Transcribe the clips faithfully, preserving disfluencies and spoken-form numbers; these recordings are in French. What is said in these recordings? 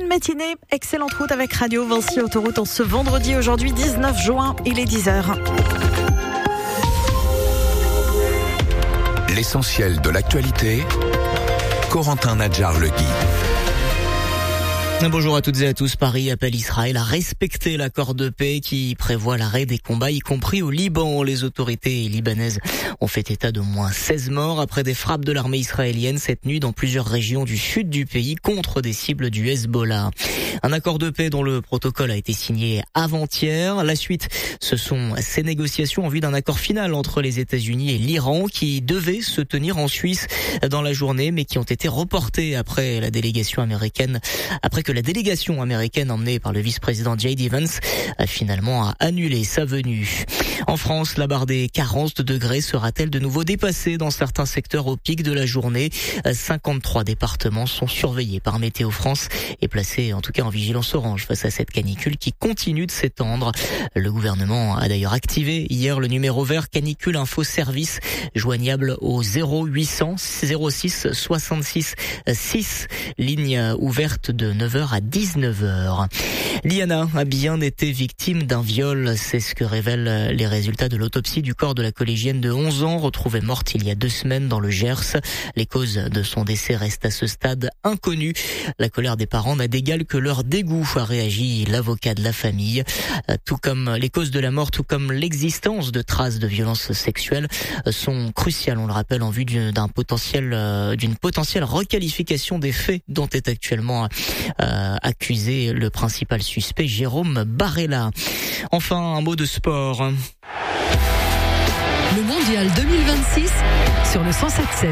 matinée, excellente route avec Radio Vinci Autoroute en ce vendredi, aujourd'hui dix-neuf juin, il est dix heures. L'essentiel de l'actualité, Corentin Nadjar-Legui. Bonjour à toutes et à tous. Paris appelle Israël à respecter l'accord de paix qui prévoit l'arrêt des combats, y compris au Liban. Les autorités libanaises ont fait état d'au moins seize morts après des frappes de l'armée israélienne cette nuit dans plusieurs régions du sud du pays contre des cibles du Hezbollah. Un accord de paix dont le protocole a été signé avant-hier. La suite, ce sont ces négociations en vue d'un accord final entre les États-Unis et l'Iran qui devaient se tenir en Suisse dans la journée, mais qui ont été reportées après la délégation américaine, après que que la délégation américaine emmenée par le vice-président J D Vance a finalement annulé sa venue. En France, la barre des quarante degrés sera-t-elle de nouveau dépassée dans certains secteurs au pic de la journée? cinquante-trois départements sont surveillés par Météo France et placés en tout cas en vigilance orange face à cette canicule qui continue de s'étendre. Le gouvernement a d'ailleurs activé hier le numéro vert Canicule Info Service joignable au zéro huit cents zéro six soixante-six six, ligne ouverte de neuf heures à dix-neuf heures. Liana a bien été victime d'un viol, c'est ce que révèlent les résultats de l'autopsie du corps de la collégienne de onze ans retrouvée morte il y a deux semaines dans le Gers. Les causes de son décès restent à ce stade inconnues. La colère des parents n'a d'égal que leur dégoût, a réagi l'avocat de la famille. Tout comme les causes de la mort, tout comme l'existence de traces de violences sexuelles sont cruciales, on le rappelle, en vue d'un potentiel, d'une potentielle requalification des faits dont est actuellement euh, accusé le principal suspect Jérôme Barella. Enfin, un mot de sport. Le mondial deux mille vingt-six sur le cent sept sept.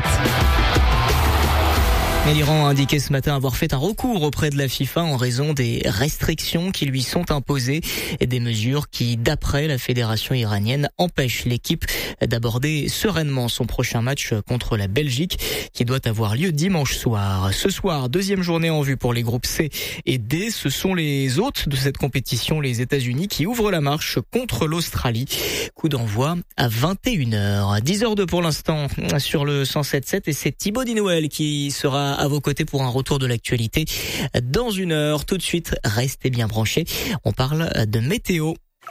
Et l'Iran a indiqué ce matin avoir fait un recours auprès de la FIFA en raison des restrictions qui lui sont imposées et des mesures qui, d'après la fédération iranienne, empêchent l'équipe d'aborder sereinement son prochain match contre la Belgique qui doit avoir lieu dimanche soir. Ce soir, deuxième journée en vue pour les groupes C et D. Ce sont les hôtes de cette compétition, les États-Unis, qui ouvrent la marche contre l'Australie. Coup d'envoi à vingt et une heures. dix heures deux pour l'instant sur le cent sept sept et c'est Thibaut Dinouel qui sera à vos côtés pour un retour de l'actualité dans une heure. Tout de suite, restez bien branchés. On parle de météo.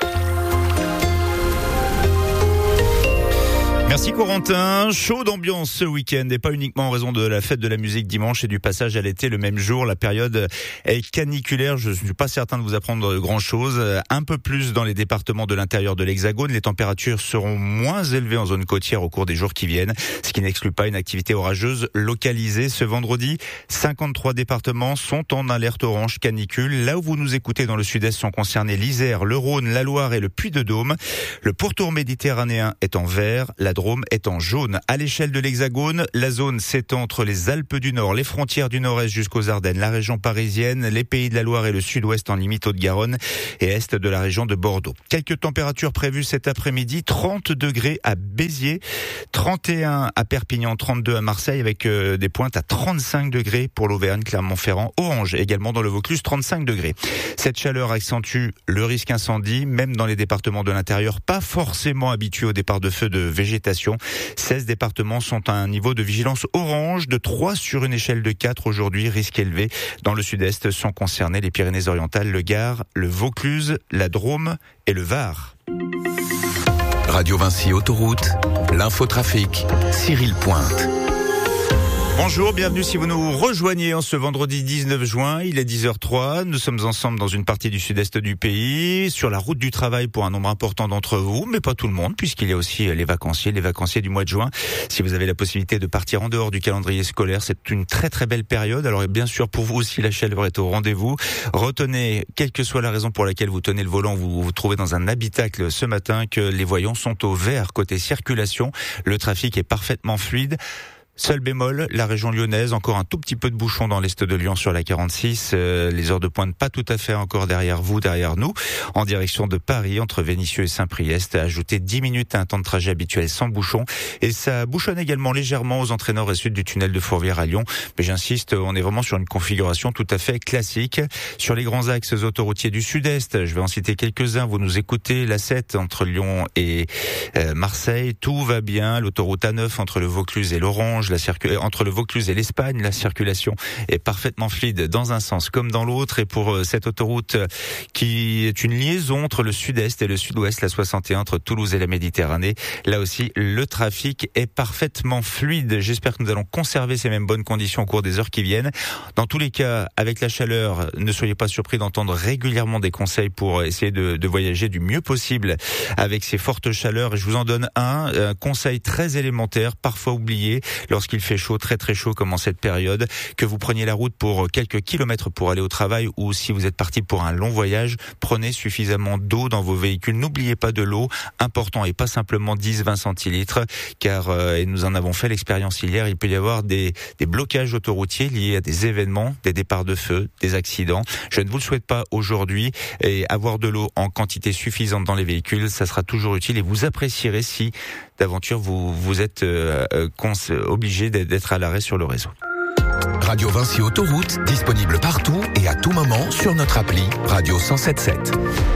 Merci Corentin. Chaud d'ambiance ce week-end et pas uniquement en raison de la fête de la musique dimanche et du passage à l'été le même jour. La période est caniculaire. Je ne suis pas certain de vous apprendre grand-chose. Un peu plus dans les départements de l'intérieur de l'Hexagone. Les températures seront moins élevées en zone côtière au cours des jours qui viennent, ce qui n'exclut pas une activité orageuse localisée ce vendredi. cinquante-trois départements sont en alerte orange canicule. Là où vous nous écoutez dans le sud-est sont concernés l'Isère, le Rhône, la Loire et le Puy-de-Dôme. Le pourtour méditerranéen est en vert. La Drôme est en jaune. À l'échelle de l'Hexagone, la zone s'étend entre les Alpes du Nord, les frontières du Nord-Est jusqu'aux Ardennes, la région parisienne, les Pays de la Loire et le Sud-Ouest en limite Haute-Garonne et Est de la région de Bordeaux. Quelques températures prévues cet après-midi, trente degrés à Béziers, trente et un à Perpignan, trente-deux à Marseille avec euh, des pointes à trente-cinq degrés pour l'Auvergne, Clermont-Ferrand, Orange également dans le Vaucluse, trente-cinq degrés. Cette chaleur accentue le risque incendie, même dans les départements de l'intérieur, pas forcément habitués au départ de feux de végétation. seize départements sont à un niveau de vigilance orange de trois sur une échelle de quatre aujourd'hui, risque élevé. Dans le sud-est sont concernés les Pyrénées-Orientales, le Gard, le Vaucluse, la Drôme et le Var. Radio Vinci Autoroute, l'infotrafic, Cyril Pointe. Bonjour, bienvenue si vous nous rejoignez en ce vendredi dix-neuf juin, il est dix heures trois, nous sommes ensemble dans une partie du sud-est du pays, sur la route du travail pour un nombre important d'entre vous, mais pas tout le monde, puisqu'il y a aussi les vacanciers, les vacanciers du mois de juin. Si vous avez la possibilité de partir en dehors du calendrier scolaire, c'est une très très belle période, alors bien sûr pour vous aussi la chaleur est au rendez-vous. Retenez, quelle que soit la raison pour laquelle vous tenez le volant, vous vous trouvez dans un habitacle ce matin, que les voyants sont au vert côté circulation, le trafic est parfaitement fluide. Seul bémol, la région lyonnaise, encore un tout petit peu de bouchon dans l'est de Lyon sur la quarante-six. Euh, les heures de pointe pas tout à fait encore derrière vous, derrière nous. En direction de Paris, entre Vénissieux et Saint-Priest, ajouté dix minutes à un temps de trajet habituel sans bouchon. Et ça bouchonne également légèrement aux entrées nord et sud du tunnel de Fourvière à Lyon. Mais j'insiste, on est vraiment sur une configuration tout à fait classique. Sur les grands axes autoroutiers du sud-est, je vais en citer quelques-uns. Vous nous écoutez, l'A sept entre Lyon et euh, Marseille. Tout va bien. L'autoroute A neuf entre le Vaucluse et l'Orange. Vosges, la circu... entre le Vaucluse et l'Espagne, la circulation est parfaitement fluide dans un sens comme dans l'autre. Et pour cette autoroute qui est une liaison entre le sud-est et le sud-ouest, la soixante et un entre Toulouse et la Méditerranée, là aussi le trafic est parfaitement fluide. J'espère que nous allons conserver ces mêmes bonnes conditions au cours des heures qui viennent. Dans tous les cas, avec la chaleur, ne soyez pas surpris d'entendre régulièrement des conseils pour essayer de, de voyager du mieux possible avec ces fortes chaleurs. Et je vous en donne un, un conseil très élémentaire, parfois oublié lorsqu'il fait chaud, très très chaud comme en cette période, que vous preniez la route pour quelques kilomètres pour aller au travail ou si vous êtes parti pour un long voyage, prenez suffisamment d'eau dans vos véhicules. N'oubliez pas de l'eau, important, et pas simplement dix à vingt centilitres, car euh, et nous en avons fait l'expérience hier, il peut y avoir des, des blocages autoroutiers liés à des événements, des départs de feu, des accidents. Je ne vous le souhaite pas aujourd'hui, et avoir de l'eau en quantité suffisante dans les véhicules, ça sera toujours utile et vous apprécierez si d'aventure vous, vous êtes euh, cons- obligé d'être à l'arrêt sur le réseau. Radio Vinci Autoroute, disponible partout et à tout moment sur notre appli Radio cent sept sept.